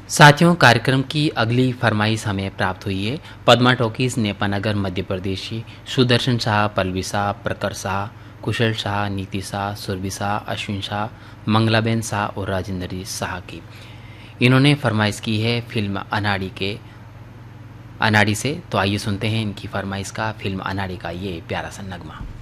साथियों, कार्यक्रम की अगली फरमाइश हमें प्राप्त हुई है। पद्मा टॉकीज, नेपानगर, मध्य प्रदेश की सुदर्शन शाह, पल्लवी शाह, प्रकर शाह, कुशल शाह, नीति शाह, सुरभि शाह, अश्विन शाह, मंगलाबेन शाह और राजेंद्र शाह की। इन्होंने फरमाइश की है फिल्म अनाड़ी से। तो आइए सुनते हैं इनकी फरमाइश का फिल्म अनाड़ी का ये प्यारा सा नगमा।